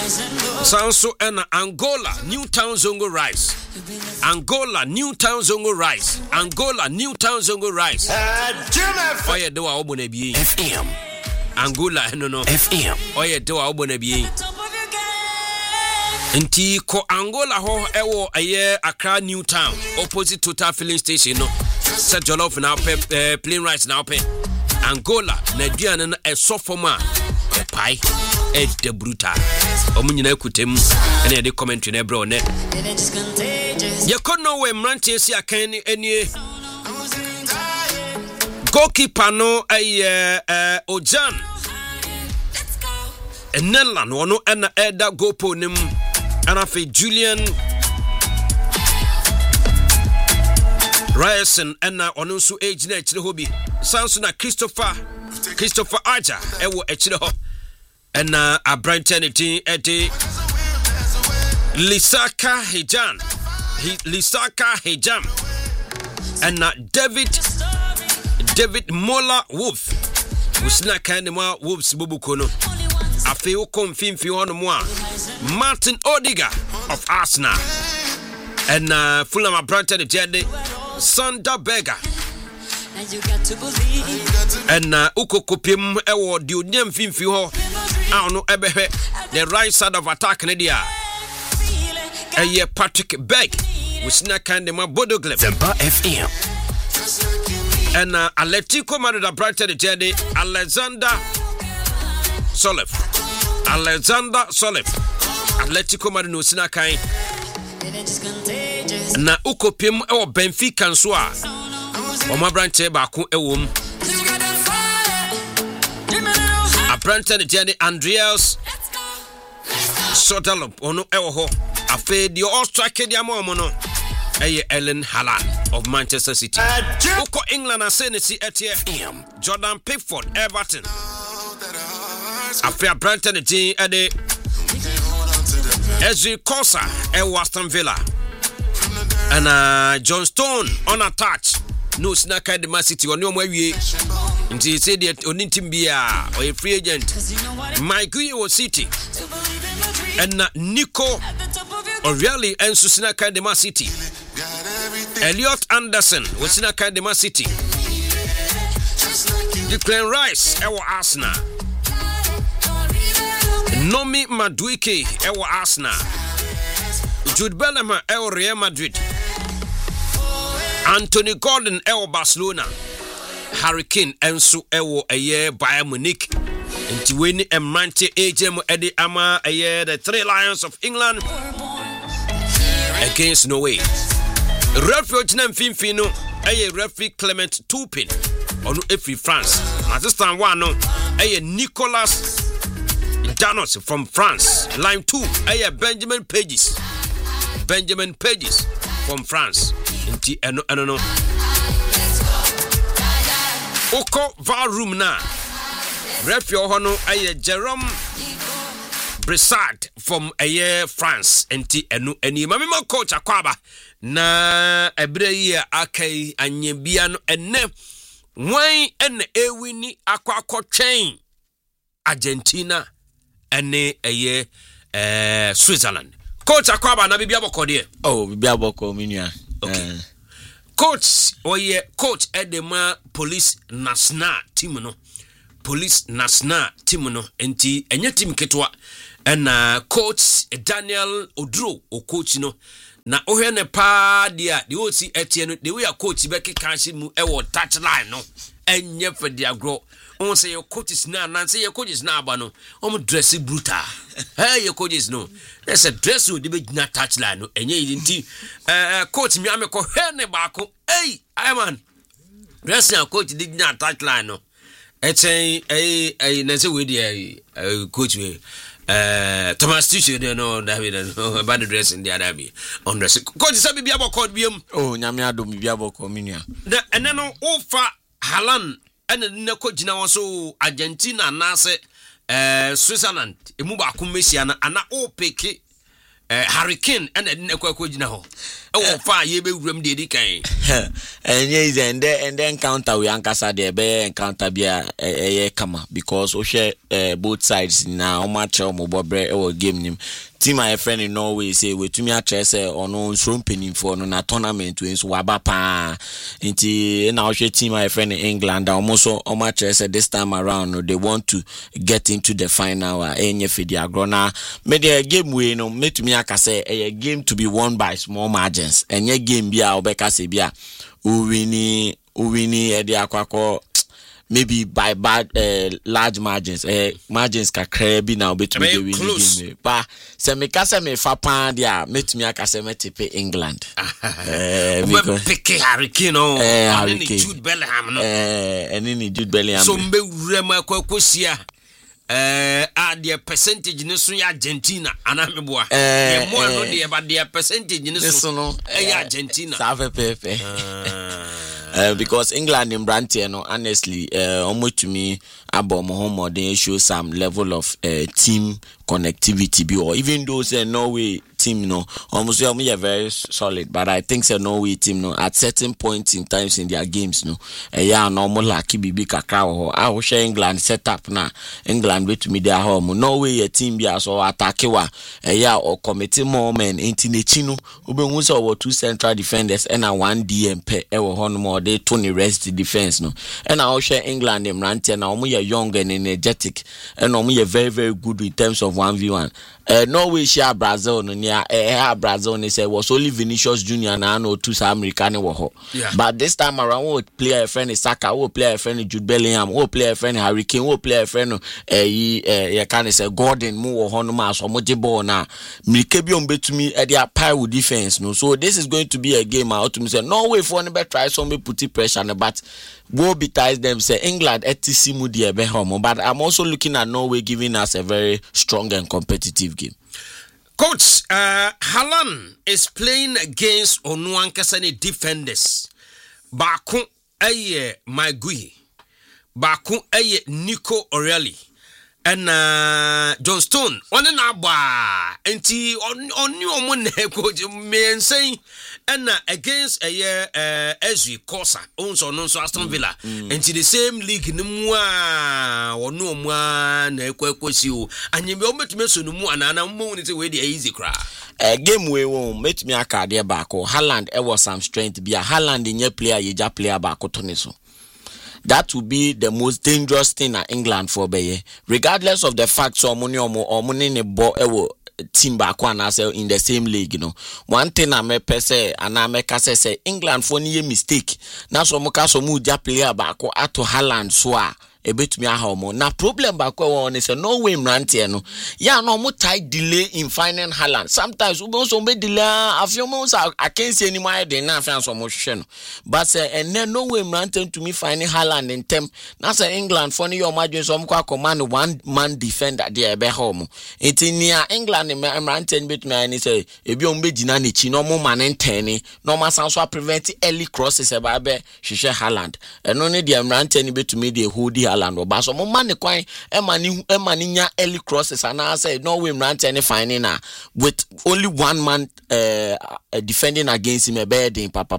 Sanso and Angola Newtown Zongo Rice. Angola Newtown Zongo Rice. Angola Newtown Zongo Rice. Oye do a obone bi FM. Angola no FM. Oye do a obone bi. Nti ko Angola ho ewo aye Accra Newtown opposite Total filling station no. Set jollof now plain rice now pay. Angola na duane na esofoma e pai e de bruta. Omunyina ekutem ene de comment na ebro ne. Ye kono we mrantie si akan enie. Goalkeeper no Ojan. Enela no no ena eda gopo nim. Anafe Julian Ryerson ena ono nso age na echire hobi. Sanso na Christopher Aja ewo echire ho. Ena abrantenity ede Lisaka Hejam ena David Mola Wolf usina kan ma Wolves bubuko no afi ukom fimfi hono mo Martin Odiga of Arsenal ena Fulham abrantenity ede Sander Berger ena ukokopiem ewo di onyam fimfi ho no ebehwe the right side of attack ne dia Patrick Berg usina kan ma Bodoglef Zempa FM and Atletico Madrid Brighton the journey Alexander Solev Atletico Madrid no sina kan na ukopiem e Benfica nso a o ma branche ba ko ewom a Brighton the journey Andreas Sotalop ono ewo ho afi the Australia dia mo no Ellen Haaland of Manchester City. Uko England and Senesi ETF. Jordan Pickford, Everton. Afia Brandon G. Ede. Ezri Kosa, Aston Villa. And John Stone on a touch. No snaka de Man City. Oni omwe nti say the oni team bia or a free agent. Mike Guyo City. And Nico O'Reilly and Susina de Man City. Elliot Anderson was in a Kadema City. Declan Rice, Ewa Arsenal. Nomi Madueke, Ewa Arsenal. Jude Bellingham, Ewa Real Madrid. Anthony Gordon, Ewa Barcelona. Harry Kane, Ensu, Ewa Bayern Munich. And Tiwini Emante Ejem Eddie Ama, the Three Lions of England against Norway. Refuge name Finfino, referee Clement Toupin, on every France. At this time, one no, Nicolas Janos from France. Line 2, Benjamin Pages from France. Inti no. Oko VAR room na. Referee hono Jerome Bressard from France. Inti eni mamima coach akwaba. Na ebreya akai anyebia no enne wan enne ewini akwakotwen Argentina ene Switzerland. Coach akwaba na bibia bokode bibia boko minua. Okay. Coach coach edema Police National team no enti enye team ketwa and coach Daniel Odro o coach no na ohene pa dia de osi etie no de we coach be keka mu e wo touch line no enye for dia grow on say your coaches na say your coaches na aba no dress brutal hey your coaches no there's a dress with the na touch line no enye idinti coach mi ameko hene baako hey I man dress your coach did na touch line no echen na say we dey coach we Thomas Tuchel they know David about the dressing the other be on dress coach say bibia boko biam nyame adom bibia boko minia and then ofa Haaland and na ko gina won so Argentina na se Switzerland emu ba ko Messi na o peke Hurricane and a quaquina ho. Oh, fire, ye be room de can. And yes, and then counter we ankasa de be encounter bia kama because we share both sides now match omobobre or game nim. Team my friend in Norway say we to me a chess or no shrumping for no tournament wins waba pa inti now she team my friend in England almost on my chess this time around they want to get into the final enye fedia grona me the game we no me to me aka say a game to be won by small margins enye game bia obeka se bia uwini e dia kwako maybe by bad large margins margins kakra bi na obetumi dey win game ba se me ka se me fa pan dia metumi aka se metipe England because pick Hurricane and Jude Bellingham no and Jude Bellingham so mbe wurema kwakosia their percentage ni so Argentina anameboa ye mo no dey but their percentage ni so no Argentina save pepe because England in Branty, no, honestly, almost to me, Abomo they show some level of team connectivity, or even though say Norway team, no, almost we are very solid, but I think say Norway team, no, at certain points in times in their games, no, normal like Bibi Kakao, I will share England set up now, England with me their home, Norway a team be so attackwa, or committee more men into the chino, Ubengusa or 2 central defenders and a 1 DM per more. They Tony rest the defense no and I share England them ranty and we are young and energetic and we are very very good in terms of 1v1 Norway share Brazil no near Brazil they say was only Vinicius Junior na no 2 American wo but this time around we play a friend Saka, we play a friend Jude Bellingham, we play a friend Hurricane, we play a friend you can say Gordon mo ho no ma so mo je ball na Mikebi on betumi e dey pie with defense no so this is going to be a game out to me say Norway for no be try some put pressure but go betides them say England etc mudi ebe home but I'm also looking at Norway giving us a very strong and competitive game. Coach Haaland is playing against Onuankasani defenders. Baku eye Maguire, Baku eye Nico O'Reilly and John Stone one na ba enti oni omo na coach me say and against Ezri Kosa also no so Aston Villa enti the same league ni mu a onu omo na ekwakwasi o anyebe ometumi so no mu anana mu ni say we dey easy cra game we won metumi aka dey back Haaland was some strength bia Haaland nye player yeja player back to ne so. That would be the most dangerous thing at England for Beye. Regardless of the fact so money or money ne bo team back one as in the same league, you know. One thing I may say and I make say England for any mistake. Now so muka so mu ja player back ato Haaland so ebetumi ahomo na problem back one is no way mrantie no ya no mo tie delay in finding Haaland sometimes we also be delay afiomo I can't see any more than na afian so mo hwehwe no but and no way mrantie to me finding Haaland in term na say England for your imagine so mo command one man defender there ebe homo etinia England mrantie betumi ani say ebi o mbegina ne chi no mo man ntene no ma san so prevent early crosses eba be hwehwe Haaland eno ne dia mrantie ni betumi de hold Haaland or baso mo man kwan emani nya early crosses and I say no way mrant any finding with only one man defending against him a bad in papa.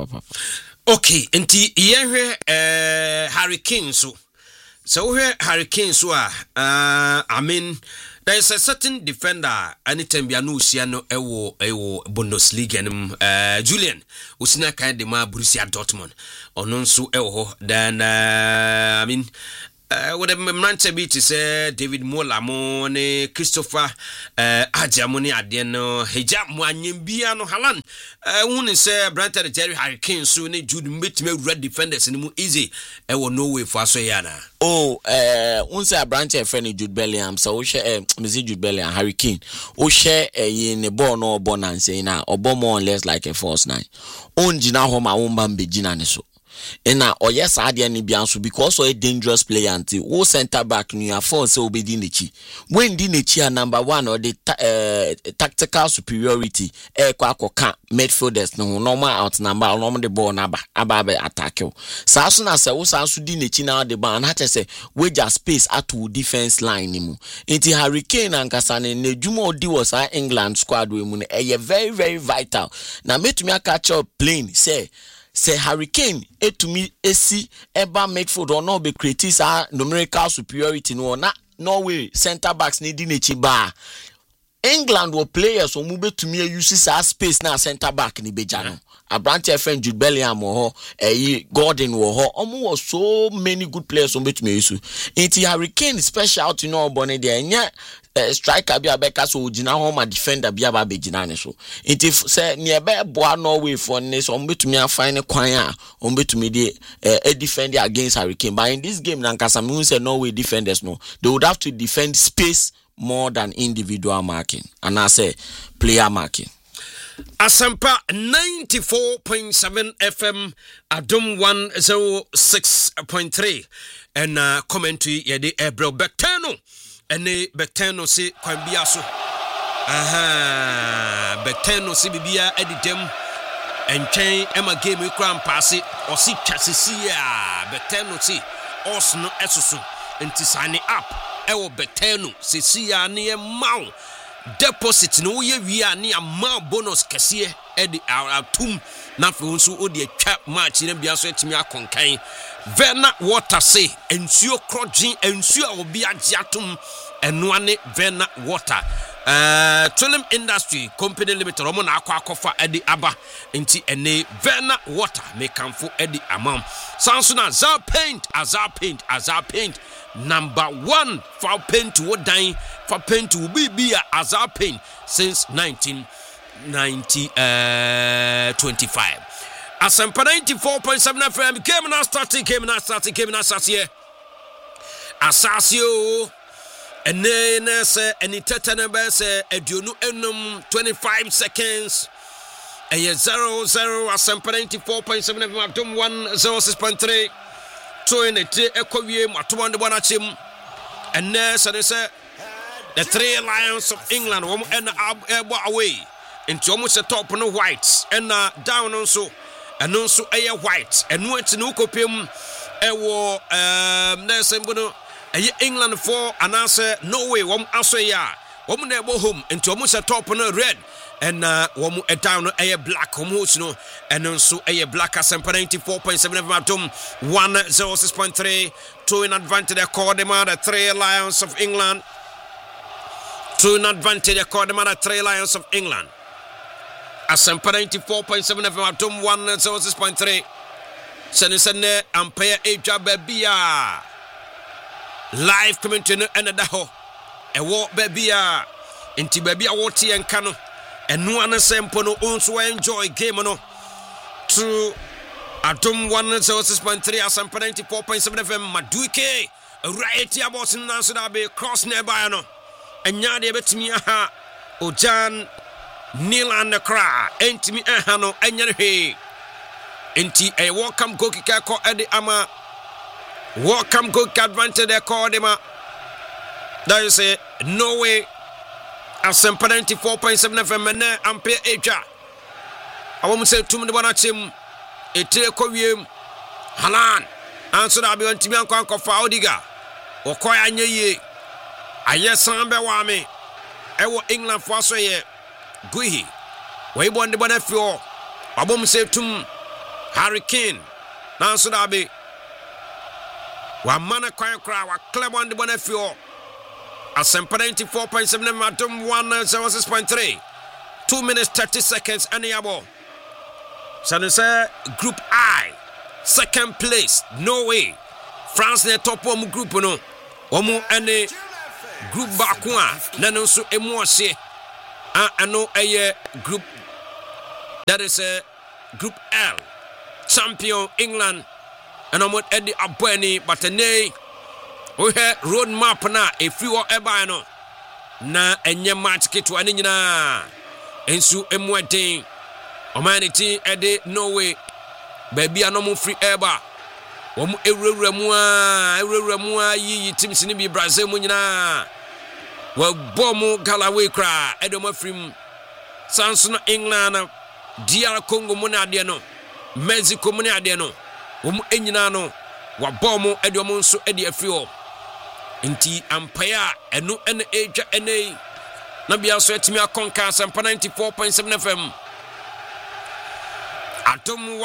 Okay, enti yehwe Hurricane so here Hurricane so I mean there is a certain defender anytime bia no usiano ewo Bundesliga Julian usina kan de ma Borussia Dortmund ono nso ewo then I mean what the Manchester beat say David Mola mo ne Christopher Ajamo ne ade no hejam mo anyembia no Haaland won say Brentford Jerry Hurricane so ne Jude metime red defenders ni mu easy ewo no way for so yana won say Brentford friend Jude Bellingham so share Jude Bellingham Hurricane o share ne ball no obo nan say na obo more or less like a false nine on gina ho ma won ba mbegina ne so And now or yes I ni bianso because of a dangerous player until who center back ni afford say obedi nechi. When di nechi number 1 or the tactical superiority kwa midfielders no normal out number normal the ball number aba attack you. So as soon as we sansu di nechi now the ball and had to say wager space at defense line nimu. Inti Hurricane and Kasane ne Juma Odi was our England squad we mun very very vital. Now me to me catch up playing say Hurricane to me AC eba midfield or no be creative numerical superiority no na Norway center backs need nechi ba. England will players or move to me use our space now center back ni bejano. A branch friend Jude Bellingham or Gordon or almost so many good players on me issue. Inti Hurricane special to know bonnet there striker be abeka so ojina home defender be aba bejina so. Inti say nearby boa Norway for this on betumi afine kwan a on betumi de defend against Hurricane. But in this game nankasa me say Norway defenders no, they would have to defend space more than individual marking, and I say player marking. Asampa 94.7 FM Adum 106.3 and commentary yede Ebro Betano ene Betano se kwambia so Betano se bibia edidem entwen ema game kram passe osi twasisia Betano se osno esoso enti sign up ewo Betano se sia ne maw deposit no ye wi ani ama bonus kese edi atum na fe so odi atwa match na bia so etimi akonkan Vena water say ensuo krogin ensuo obi agiatum eno ane Vena water Trillium Industry Company Limited omo na akwa edi aba enti ene Vena water mekamfo edi amam Sansuna Azar paint number 1 for paint to dine for paint to be Azar paint since 1925 Asampa 94.7 FM game now starting here Asasio ene se eni tetana be se aduonu enum 25 seconds 0-0 Asampa 94.7 FM Adum 106.3 2-3 ekwawie matomo de bonachim ene se the three Lions of England wom en abo away into almost the top no whites and down also and also a white and no ati no kopem ewo na sembono England for and answer Norway wom aso ya wom na ebo home into almost the top no red and wom down a black home no and also a black Asampa 94.7 Adum 106.3 to in advantage according to the three Lions of England to an advantage according to the three Lions of England Asampa 94.7 FM Adum 106.3 Senisene Ampere Eja Babia live commentary another ho e wo Babia inti Babia woti enkano enu anasempo no unso enjoy game no to Adum 106.3 Asampa 94.7 FM Maduike right here boss nanso da be cross nearby no enya de betimi aha Ojan Nilan Nakra entimi aha no enya he enti a welcome goal kick ko edi ama welcome goal advantage they call them that is say Norway Asampa 94.7 FM na Ampere Eja awom say tum de bonachim etire ko wiem Halan answer da be entimi anko fa Odiga okoy anyeye ayesan be wa me ewo England for so ye Guhi we born the bonafio abom say tum Hurricane now so that be wa mana kwan kra wa club on the bonafio Asampa 94.7 Adum 106.3 2 minutes 30 seconds any abo so say group I second place Norway France ne top one group no omo any group bakwa nano so emoise ano a group that is a group L champion England and I'm with Eddie Abweni but today we have road map na if you are eba no na enye match ketu ani nyina ensu emweden omanity Eddie Norway baby anomu free eba womu ewura mu a yi teams ni bi Brazil mu nyina wa bomu Galaway kra edom afrim Sanso England DR Congo mu na ade no Mexico mu na ade no womu enyina no wa bomu edom nso ede afio nti ampaya enu ene eja ene na bia so etimi akonka Asempa 94.7 FM Atom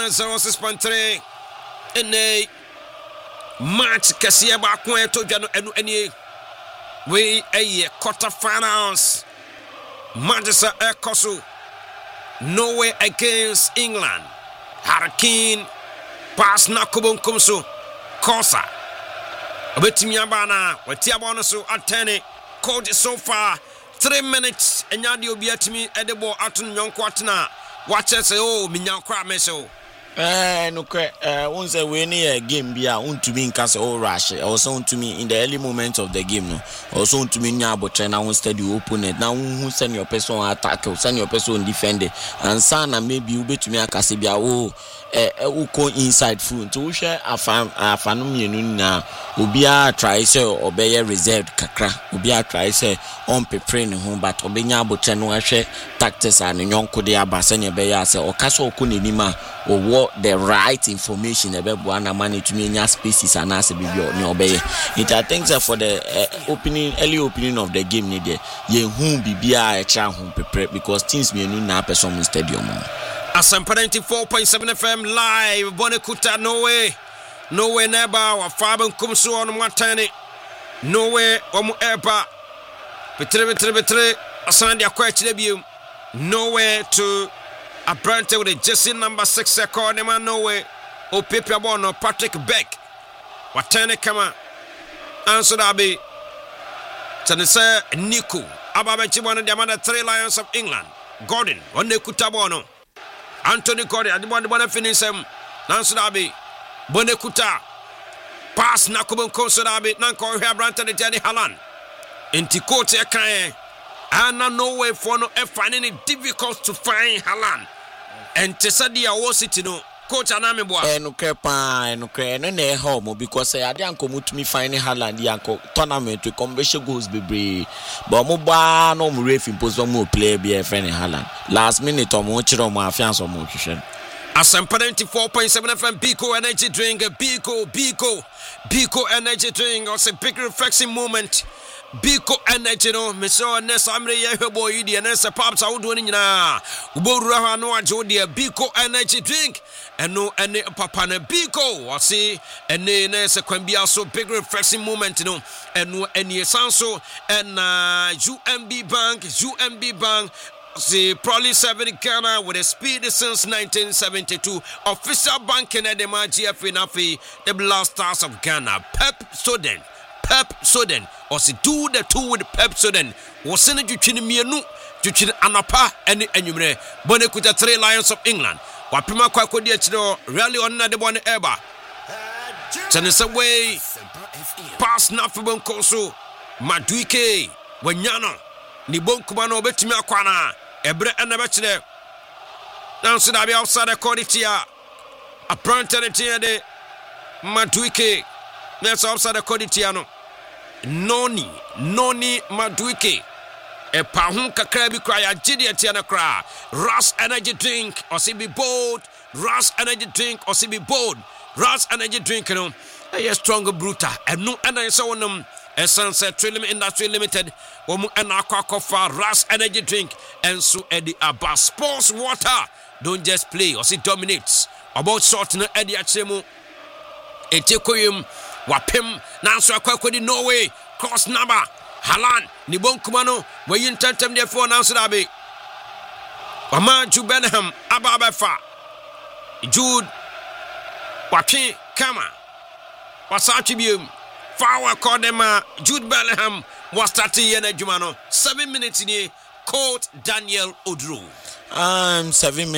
106.3 ene match kese ba ko eto dwa no enu ene we eye quarter finals Manchester Ekosu Norway against England Hurricane pass na kubonkumso Kosa obetimi abana wati abono so atene called so far 3 minutes enyade obi atimi edebo atun nyonko atena wache say oh minyakra meso no kre unse we ni game bia untumi nka say oh rush also untumi in the early moments of the game no also untumi nya abotre na un steady opponent na hu send your person attack send your person defend and sana maybe ubetumi akase bia oh uko inside full to hwe afanu mienu na obi a try say obeye reserved kakra obi a try say on prepare ne ho but obenya abotre no ahwe tactics and nyonko de abase ne be ya say okaso okuneni ma owo the right information ebebo na man to menya spaces and as bibi ne obeye it I think for the early opening of the game ne there ye hu bibia e tra ho prepare because teams mienu na person stadium Asempa 94.7 FM live Bonekuta Norway neba wa Faben kumso on matane Norway omu eba betre asandi akwa chile bium Norway to Abrante with a jersey number 6 second man Norway o Pepe Abono Patrick Beck watane kama answer dabi tanisa Niku ababechi one of the other 3 Lions of England Gordon Bonekuta Bono Anthony Gordon adibon finish him nanso dabi Bonekuta pass na kubonko so dabi nanko hwe Abrante de Jenny Haaland enti coach e kan and no way for no finding it difficult to find Haaland and Tesadia was it no coach aname boa no crepa no na home because I dey anko mutumi find Haaland yanko tournament to conversion goals bebre but mo ba no mo refi impose mo play be friend Haaland last minute mo chiro mo afianso mo hwehwe Asempa 94.7 FM Biko energy drink Biko energy drink was a big reflection moment Biko energy no me so nessa amre ye hwebo yi de nessa paps awodo ni nyina ubowura ha no ajo de Biko energy drink eno ene papa na Biko wase ene nessa kwambia so big reflection moment no eno ene sanso and UMB Bank the probably 7 Ghana with a speed since 1972 official banking at the GFA Nafi the Blasters of Ghana Pep Soden or see do the two with Pep Soden was sent to Chinimianu to Chin Anapa and Enumere Bonekuta 3 Lions of England Wapima Kwako Diachino rally on the one ever Chanisa way pass Nafibon Koso Maduike Wanyano Nibon Kumano betimi akwana ebre enabechire nanso da bia outside quality apprentice de Maduike nessa outside quality no Noni Maduike e pa hu kakra bi kra ya gide etia na kra Ras energy drink or see be bold Ras energy drink or see be bold Ras energy drink no a stronger bruta and no and so on Essence Trillium Industry Limited womu and aqua Ras energy drink and so Eddie Abba sports water don't just play or see dominates about short no Eddie Achemu etekoyim wapem nanso akwa di Norway cross number Haaland ni bonkumano wayin tantem de for nanso dabe Wama Jude Bellingham ababefa Jude Wapin Kama Wasachi bium Foul Kodema Jude Bellingham was starting in a Jumano 7 minutes in a court Daniel Odro 7 minutes